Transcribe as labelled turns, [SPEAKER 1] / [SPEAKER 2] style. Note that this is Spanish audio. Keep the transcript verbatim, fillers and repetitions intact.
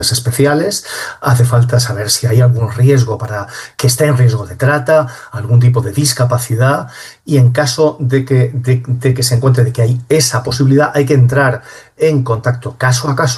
[SPEAKER 1] especiales, hace falta saber si hay algún riesgo para que esté en riesgo de trata, algún tipo de discapacidad, y en caso de que, de, de que se encuentre de que hay esa posibilidad, hay que entrar en contacto caso a caso